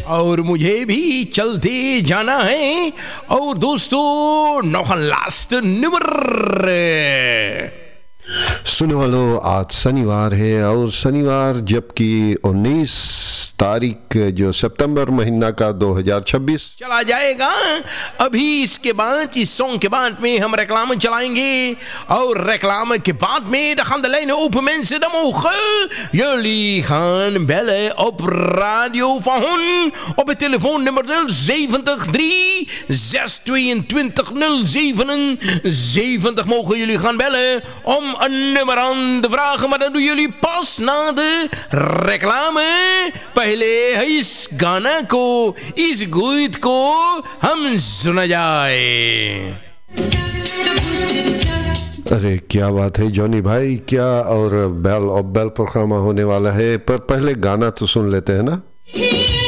और मुझे भी चलते जाना है। और दोस्तों नौखन लास्ट नंबर सुनने वालों, आज शनिवार है और शनिवार जबकि 19 तारीख जो सितंबर महीना का 2026 चला जाएगा। अभी इसके बाद, इस सॉन्ग के बाद में हम रेक्लाम चलाएंगे और रेक्लाम के बाद में gaan de lijnen open mensen. Dan mogen jullie gaan bellen op Radio van Hon op het telefoonnummer 073 622 077 mogen jullie gaan bellen om een nummer aan te vragen, maar dan doen jullie pas na de reclame. पहले है इस गाना को, इस गीत को हम सुना जाए। अरे क्या बात है जॉनी भाई, क्या और बेल प्रोग्राम होने वाला है, पर पहले गाना तो सुन लेते हैं ना।